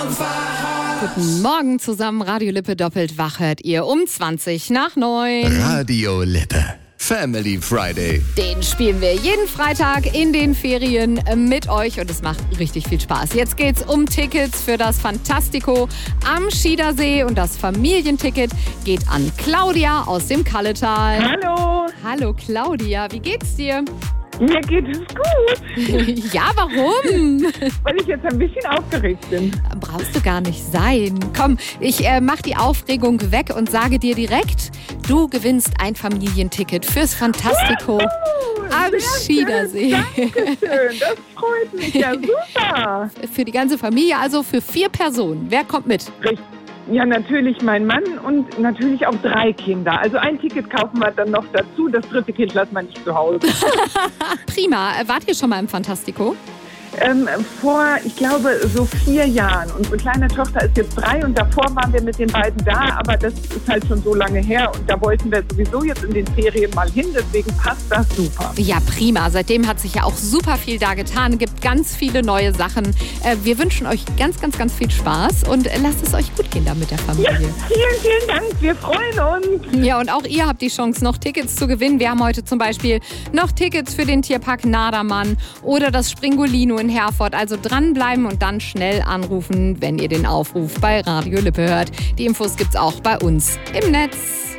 Guten Morgen zusammen, Radio Lippe doppelt wach hört ihr um 20:09. Radio Lippe, Family Friday. Den spielen wir jeden Freitag in den Ferien mit euch und es macht richtig viel Spaß. Jetzt geht's um Tickets für das Fantastico am Schiedersee und das Familienticket geht an Claudia aus dem Kalletal. Hallo, Hallo Claudia, wie geht's dir? mir geht es gut, Ja, warum? weil ich jetzt ein bisschen aufgeregt bin. Brauchst du gar nicht sein. Komm, ich mach die Aufregung weg und sage dir direkt, du gewinnst ein Familienticket fürs Fantastico am Schiedersee. Dankeschön, das freut mich, ja super. Für die ganze Familie, also für 4 Personen. Wer kommt mit? Richtig. Ja, natürlich mein Mann und natürlich auch 3 Kinder. Also ein Ticket kaufen wir dann noch dazu, das 3. Kind lassen wir nicht zu Hause. Prima. Wart ihr schon mal im Fantastico? Vor, ich glaube, so 4 Jahren. Unsere kleine Tochter ist jetzt 3 und davor waren wir mit den beiden da, aber das ist halt schon so lange her und da wollten wir sowieso jetzt in den Ferien mal hin, deswegen passt das super. Ja, prima. Seitdem hat sich ja auch super viel da getan. Gibt ganz viele neue Sachen. Wir wünschen euch ganz, ganz, ganz viel Spaß und lasst es euch gut gehen da mit der Ja, Familie. vielen, vielen Dank, wir freuen uns. Ja, und auch ihr habt die Chance, noch Tickets zu gewinnen. Wir haben heute zum Beispiel noch Tickets für den Tierpark Nadermann oder das Springolino in Herford. Also dranbleiben und dann schnell anrufen, wenn ihr den Aufruf bei Radio Lippe hört. Die Infos gibt's auch bei uns im Netz.